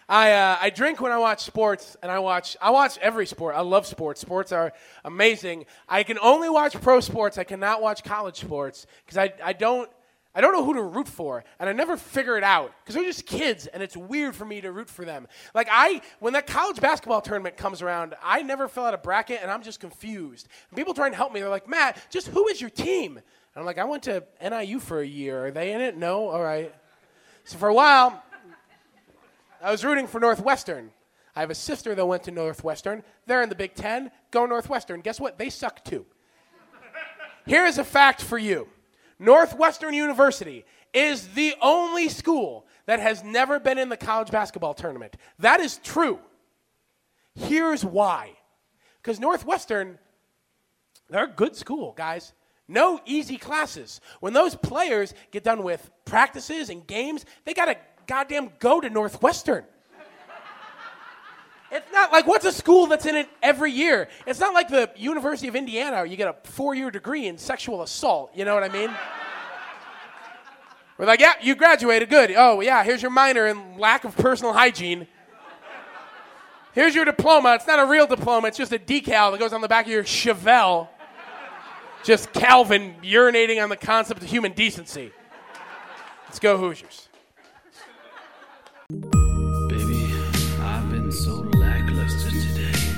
I drink when I watch sports, and I watch every sport. I love sports. Sports are amazing. I can only watch pro sports. I cannot watch college sports because I don't know who to root for, and I never figure it out because they're just kids, and it's weird for me to root for them. Like when that college basketball tournament comes around, I never fill out a bracket, and I'm just confused. And people try and help me. They're like, Matt, just who is your team? And I'm like, I went to NIU for a year. Are they in it? No? All right. So for a while, I was rooting for Northwestern. I have a sister that went to Northwestern. They're in the Big Ten. Go Northwestern. Guess what? They suck too. Here is a fact for you. Northwestern University is the only school that has never been in the college basketball tournament. That is true. Here's why. Because Northwestern, they're a good school, guys. No easy classes. When those players get done with practices and games, they got to goddamn go to Northwestern. It's not like, what's a school that's in it every year? It's not like the University of Indiana where you get a 4-year degree in sexual assault. You know what I mean? We're like, yeah, you graduated, good. Oh, yeah, here's your minor in lack of personal hygiene. Here's your diploma. It's not a real diploma. It's just a decal that goes on the back of your Chevelle. Just Calvin urinating on the concept of human decency. Let's go Hoosiers.